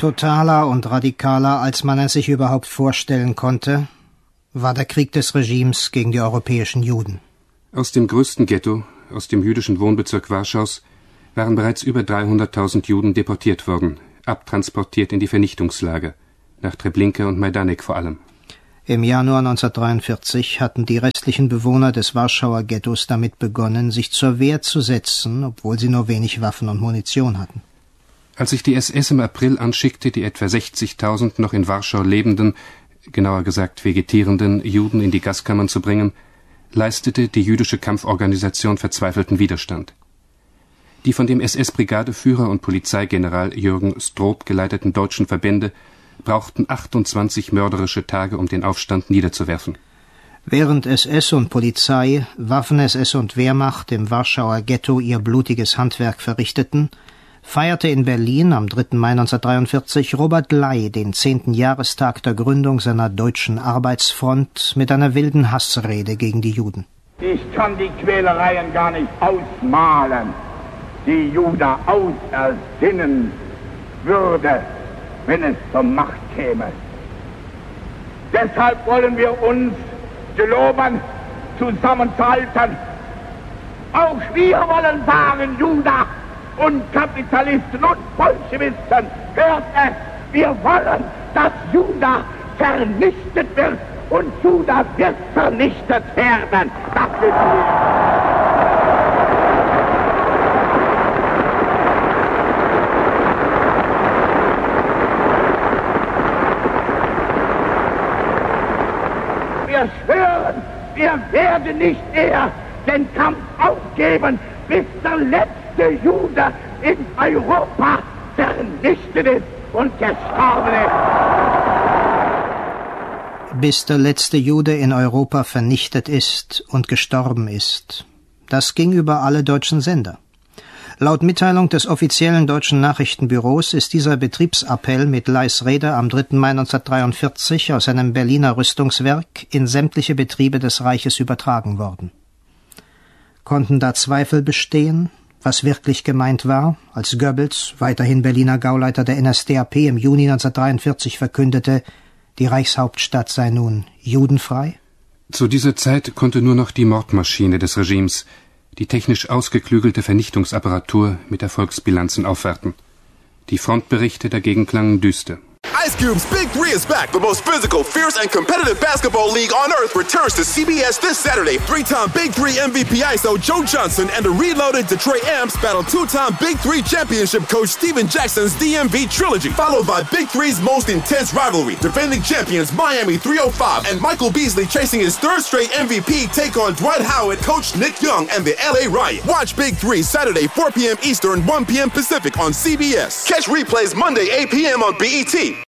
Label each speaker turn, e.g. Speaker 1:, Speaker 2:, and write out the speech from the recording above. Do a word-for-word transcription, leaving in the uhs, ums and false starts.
Speaker 1: Totaler und radikaler, als man es sich überhaupt vorstellen konnte, war der Krieg des Regimes gegen die europäischen Juden.
Speaker 2: Aus dem größten Ghetto, aus dem jüdischen Wohnbezirk Warschaus, waren bereits über dreihunderttausend Juden deportiert worden, abtransportiert in die Vernichtungslager, nach Treblinka und Majdanek vor allem.
Speaker 1: Im Januar neunzehnhundertdreiundvierzig hatten die restlichen Bewohner des Warschauer Ghettos damit begonnen, sich zur Wehr zu setzen, obwohl sie nur wenig Waffen und Munition hatten.
Speaker 2: Als sich die S S im April anschickte, die etwa sechzigtausend noch in Warschau lebenden, genauer gesagt vegetierenden Juden in die Gaskammern zu bringen, leistete die jüdische Kampforganisation verzweifelten Widerstand. Die von dem S S-Brigadeführer und Polizeigeneral Jürgen Stroop geleiteten deutschen Verbände brauchten achtundzwanzig mörderische Tage, um den Aufstand niederzuwerfen.
Speaker 1: Während S S und Polizei, Waffen-S S und Wehrmacht im Warschauer Ghetto ihr blutiges Handwerk verrichteten, feierte in Berlin am dritten Mai neunzehnhundertdreiundvierzig Robert Ley den zehnten Jahrestag der Gründung seiner Deutschen Arbeitsfront mit einer wilden Hassrede gegen die Juden.
Speaker 3: Ich kann die Quälereien gar nicht ausmalen, die Juda ausersinnen würde, wenn es zur Macht käme. Deshalb wollen wir uns geloben, zusammenzuhalten. Auch wir wollen sagen, Juda und Kapitalisten und Bolschewisten, hört es, wir wollen, dass Juda vernichtet wird und Juda wird vernichtet werden. Das wissen wir. Wir schwören, wir werden nicht eher den Kampf aufgeben, bis der letzte Jude in Europa vernichtet ist und gestorben ist.
Speaker 1: Bis der letzte Jude in Europa vernichtet ist und gestorben ist. Das ging über alle deutschen Sender. Laut Mitteilung des offiziellen deutschen Nachrichtenbüros ist dieser Betriebsappell mit Leys Rede am dritten Mai neunzehnhundertdreiundvierzig aus einem Berliner Rüstungswerk in sämtliche Betriebe des Reiches übertragen worden. Konnten da Zweifel bestehen, was wirklich gemeint war, als Goebbels, weiterhin Berliner Gauleiter der N S D A P, im Juni neunzehnhundertdreiundvierzig verkündete, die Reichshauptstadt sei nun judenfrei?
Speaker 2: Zu dieser Zeit konnte nur noch die Mordmaschine des Regimes, die technisch ausgeklügelte Vernichtungsapparatur mit Erfolgsbilanzen aufwerten. Die Frontberichte dagegen klangen düster.
Speaker 4: Ice Cube's Big Three is back. The most physical, fierce, and competitive basketball league on earth returns to C B S this Saturday. Three-time Big Three M V P I S O Joe Johnson and the reloaded Detroit Amps battle two-time Big Three championship coach Steven Jackson's D M V trilogy, followed by Big Three's most intense rivalry. Defending champions Miami three oh five and Michael Beasley chasing his third straight M V P take on Dwight Howard, coach Nick Young, and the L A Riot. Watch Big Three Saturday four p.m. Eastern, one p.m. Pacific on C B S. Catch replays Monday eight p.m. on B E T.